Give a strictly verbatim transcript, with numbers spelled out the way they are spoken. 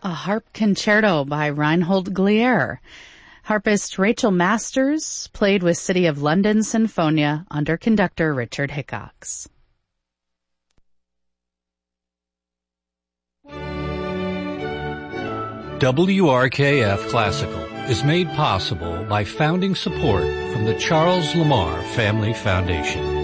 A harp concerto by Reinhold Glier. Harpist Rachel Masters played with City of London Sinfonia under conductor Richard Hickox. W R K F Classical is made possible by founding support from the Charles Lamar Family Foundation.